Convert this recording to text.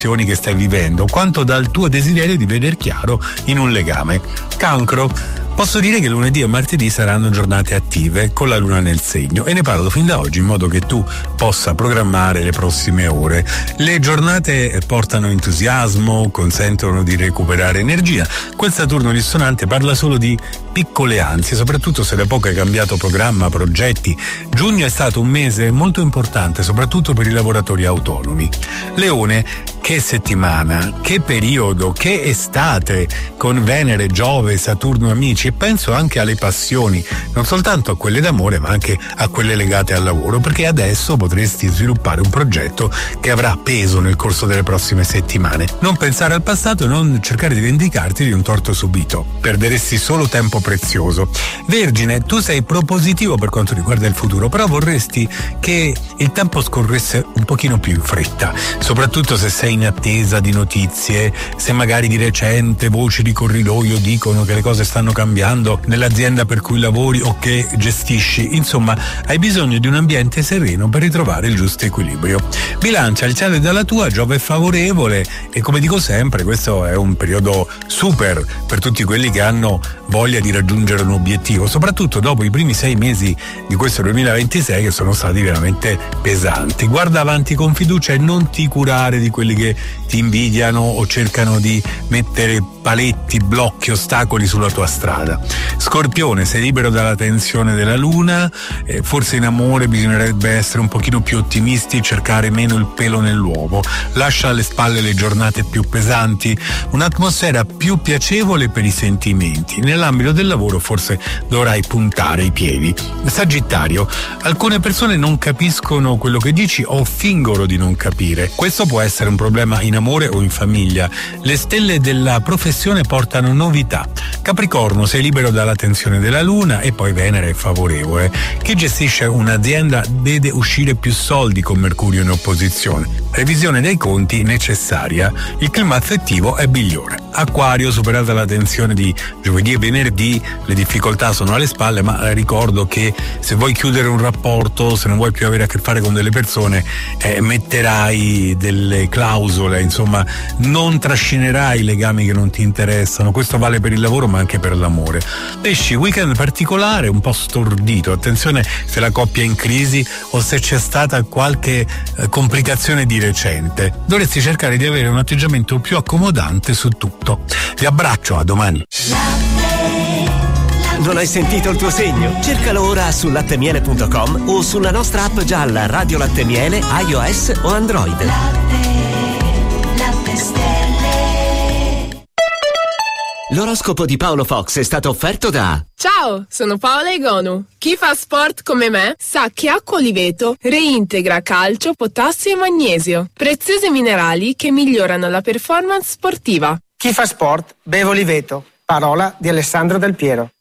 che stai vivendo, quanto dal tuo desiderio di veder chiaro in un legame. Cancro. Posso dire che lunedì e martedì saranno giornate attive con la luna nel segno e ne parlo fin da oggi in modo che tu possa programmare le prossime ore. Le giornate portano entusiasmo, consentono di recuperare energia. Quel Saturno dissonante parla solo di piccole ansie, soprattutto se da poco hai cambiato programma, progetti. Giugno è stato un mese molto importante, soprattutto per i lavoratori autonomi. Leone, che settimana, che periodo, che estate, con Venere, Giove, Saturno amici, e penso anche alle passioni, non soltanto a quelle d'amore ma anche a quelle legate al lavoro, perché adesso potresti sviluppare un progetto che avrà peso nel corso delle prossime settimane. Non pensare al passato e non cercare di vendicarti di un torto subito, perderesti solo tempo prezioso. Vergine, tu sei propositivo per quanto riguarda il futuro, però vorresti che il tempo scorresse un pochino più in fretta, soprattutto se sei in attesa di notizie, se magari di recente voci di corridoio dicono che le cose stanno cambiando nell'azienda per cui lavori o che gestisci. Insomma, hai bisogno di un ambiente sereno per ritrovare il giusto equilibrio. Bilancia, il cielo è dalla tua, Giove è favorevole e, come dico sempre, questo è un periodo super per tutti quelli che hanno voglia di raggiungere un obiettivo, soprattutto dopo i primi 6 mesi di questo 2026 che sono stati veramente pesanti. Guarda avanti con fiducia e non ti curare di quelli che ti invidiano o cercano di mettere paletti, blocchi, ostacoli sulla tua strada. Scorpione, sei libero dalla tensione della luna, forse in amore bisognerebbe essere un pochino più ottimisti, cercare meno il pelo nell'uovo, lascia alle spalle le giornate più pesanti, un'atmosfera più piacevole per i sentimenti. Nell'ambito del lavoro forse dovrai puntare i piedi. Sagittario, alcune persone non capiscono quello che dici o fingono di non capire. Questo può essere un problema in amore o in famiglia. Le stelle della professione portano novità. Capricorno, sei libero dalla tensione della luna e poi Venere è favorevole. Chi gestisce un'azienda vede uscire più soldi con Mercurio in opposizione. Revisione dei conti necessaria. Il clima affettivo è migliore. Acquario, superata la tensione di giovedì e venerdì, le difficoltà sono alle spalle, ma ricordo che se vuoi chiudere un rapporto, se non vuoi più avere a che fare con delle persone, metterai delle clausole, insomma, non trascinerai legami che non ti interessano. Questo vale per il lavoro ma anche per l'amore. Pesci, weekend particolare, un po' stordito. Attenzione se la coppia è in crisi o se c'è stata qualche complicazione di recente. Dovresti cercare di avere un atteggiamento più accomodante su tutto. Vi abbraccio, a domani. Non hai sentito il tuo segno? Cercalo ora su lattemiele.com o sulla nostra app gialla Radio Latte Miele, iOS o Android. Latte Stelle. L'oroscopo di Paolo Fox è stato offerto da... Ciao, sono Paola Egonu. Chi fa sport come me sa che acqua Oliveto reintegra calcio, potassio e magnesio, preziosi minerali che migliorano la performance sportiva. Chi fa sport beve Oliveto. Parola di Alessandro Del Piero.